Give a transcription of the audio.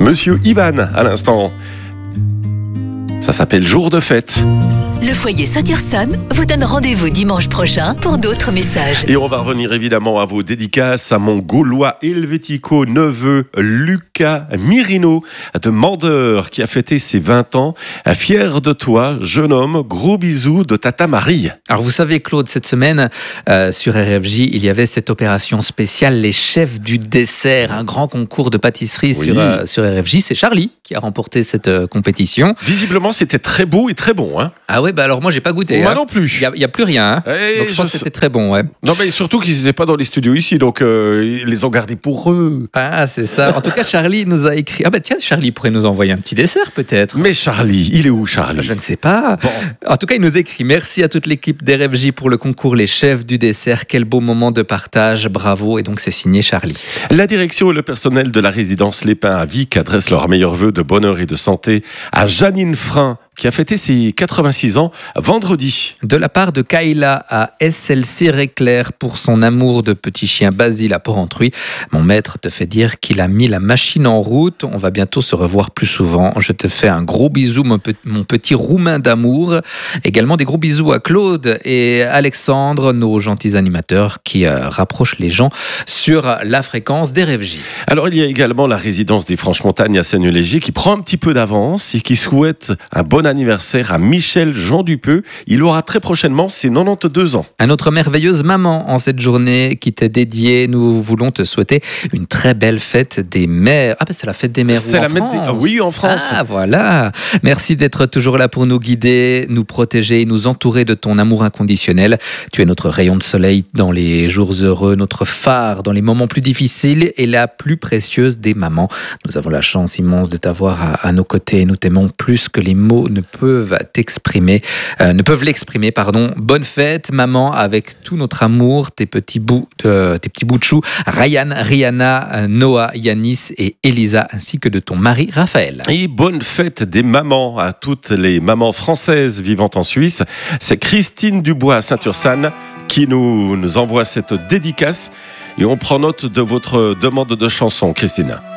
Monsieur Ivan à l'instant. Ça s'appelle Jour de fête. Le foyer Saint-Ursanne vous donne rendez-vous dimanche prochain pour d'autres messages. Et on va revenir évidemment à vos dédicaces à mon Gaulois helvético neveu Lucas Mirino de Mandeur qui a fêté ses 20 ans. Fier de toi, jeune homme, gros bisous de Tata Marie. Alors vous savez Claude, cette semaine sur RFJ, il y avait cette opération spéciale Les Chefs du Dessert, un grand concours de pâtisserie Oui. sur RFJ. C'est Charlie qui a remporté cette compétition. Visiblement, c'était très beau et très bon. Hein. Ah ouais, bah alors moi j'ai pas goûté. Moi non plus. Il y a plus rien. Hein. Et Donc je pense que c'était très bon. Ouais. Non, mais surtout qu'ils n'étaient pas dans les studios ici, donc ils les ont gardés pour eux. Ah c'est ça. En tout cas Charlie nous a écrit. Ah bah tiens, Charlie pourrait nous envoyer un petit dessert peut-être. Mais Charlie, il est où Charlie? Je ne sais pas. Bon. En tout cas, il nous écrit: merci à toute l'équipe d'RFJ pour le concours Les Chefs du Dessert. Quel beau moment de partage, bravo. Et donc, c'est signé Charlie. La direction et le personnel de la résidence Les Pins à Vic adressent leurs meilleurs vœux de bonheur et de santé à Janine Frein, qui a fêté ses 86 ans vendredi. De la part de Kayla à SLC Réclair pour son amour de petit chien Basile à Porrentruy. Mon maître te fait dire qu'il a mis la machine en route. On va bientôt se revoir plus souvent. Je te fais un gros bisou, mon petit roumain d'amour. Également des gros bisous à Claude et Alexandre, nos gentils animateurs qui rapprochent les gens sur la fréquence d'RFJ. Alors il y a également la résidence des Franches-Montagnes à Seigneur-Léger qui prend un petit peu d'avance et qui souhaite un bon anniversaire à Michel Jean Dupeux. Il aura très prochainement ses 92 ans. À notre merveilleuse maman en cette journée qui t'est dédiée, nous voulons te souhaiter une très belle fête des mères. Ah ben c'est la fête des mères C'est la France. Ah oui, en France. Ah voilà. Merci d'être toujours là pour nous guider, nous protéger, nous entourer de ton amour inconditionnel. Tu es notre rayon de soleil dans les jours heureux, notre phare dans les moments plus difficiles et la plus précieuse des mamans. Nous avons la chance immense de t'avoir à nos côtés. Nous t'aimons plus que les mots ne peuvent l'exprimer. Bonne fête, maman, avec tout notre amour, tes petits bouts de chou, Ryan, Rihanna, Noah, Yanis et Elisa, ainsi que de ton mari Raphaël. Et bonne fête des mamans à toutes les mamans françaises vivant en Suisse. C'est Christine Dubois à Saint-Ursanne qui nous envoie cette dédicace. Et on prend note de votre demande de chanson, Christine.